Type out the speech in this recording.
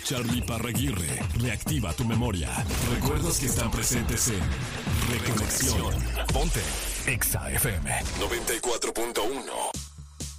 Charlie Parraguirre reactiva tu memoria. Recuerdos que están presentes en Reconexión. Ponte Exa FM 94.1.